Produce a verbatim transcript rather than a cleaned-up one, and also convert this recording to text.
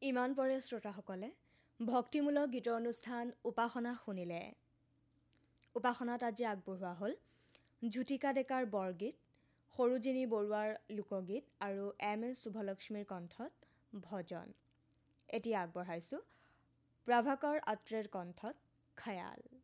ইমান পৰে শ্ৰোতাসকলে ভক্তিমূলক গীতৰ অনুষ্ঠান উপাসনা শুনিলে। উপাসনাত আজি আগবঢ়োৱা হ'ল জ্যোতিকা ডেকাৰ বৰগীত, সৰোজিনী বৰুৱাৰ লোকগীত আৰু এম এ শুভলক্ষ্মীৰ কণ্ঠত ভজন। এতিয়া আগবঢ়াইছোঁ প্ৰভাকৰ আত্ৰেৰ কণ্ঠত খয়াল।